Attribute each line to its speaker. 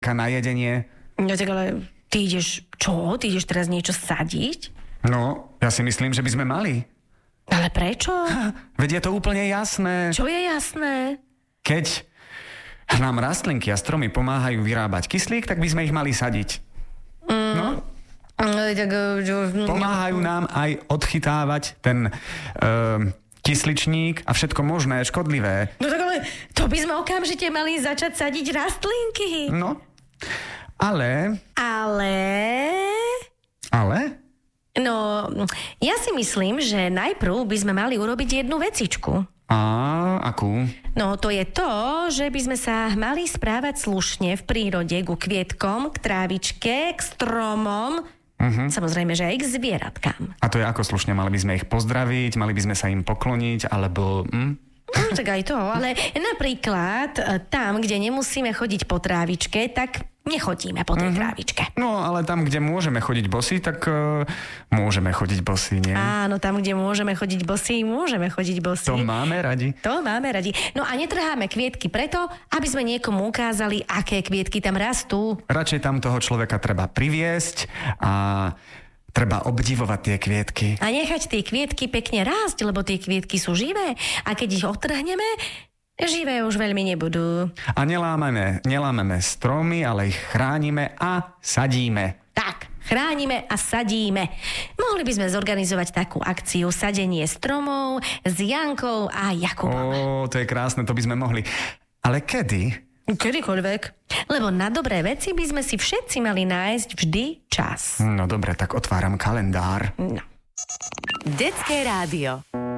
Speaker 1: na jedenie.
Speaker 2: No tak ale ty ideš, čo? Ty ideš teraz niečo sadiť?
Speaker 1: No, ja si myslím, že by sme mali.
Speaker 2: Ale prečo?
Speaker 1: Veď je to úplne jasné.
Speaker 2: Čo je jasné?
Speaker 1: Keď nám rastlinky a stromy pomáhajú vyrábať kyslík, tak by sme ich mali sadiť. No? Pomáhajú nám aj odchytávať ten kysličník a všetko možné, škodlivé.
Speaker 2: No tak ale to by sme okamžite mali začať sadiť rastlinky.
Speaker 1: No, ale...
Speaker 2: No, ja si myslím, že najprv by sme mali urobiť jednu vecičku.
Speaker 1: A akú?
Speaker 2: No, to je to, že by sme sa mali správať slušne v prírode ku kvietkom, k trávičke, k stromom, samozrejme, že aj k zvieratkám.
Speaker 1: A to je ako slušne? Mali by sme ich pozdraviť, mali by sme sa im pokloniť, alebo...
Speaker 2: Tak aj to, ale napríklad tam, kde nemusíme chodiť po trávičke, tak nechodíme po tej trávičke.
Speaker 1: No, ale tam, kde môžeme chodiť bosí, tak môžeme chodiť bosí, nie?
Speaker 2: Áno, tam, kde môžeme chodiť bosí, môžeme chodiť bosí.
Speaker 1: To máme radi.
Speaker 2: To máme radi. No a netrháme kvietky preto, aby sme niekomu ukázali, aké kvietky tam rastú.
Speaker 1: Radšej tam toho človeka treba priviesť a treba obdivovať tie kvietky.
Speaker 2: A nechať tie kvietky pekne rásť, lebo tie kvietky sú živé. A keď ich odtrhneme, živé už veľmi nebudú.
Speaker 1: A nelámeme stromy, ale ich chránime a sadíme.
Speaker 2: Tak, chránime a sadíme. Mohli by sme zorganizovať takú akciu sadenie stromov s Jankou a Jakubom.
Speaker 1: To je krásne, to by sme mohli. Ale kedy?
Speaker 2: Kedykoľvek. Lebo na dobré veci by sme si všetci mali nájsť vždy čas.
Speaker 1: No dobre, tak otváram kalendár.
Speaker 2: No.
Speaker 3: Detské rádio.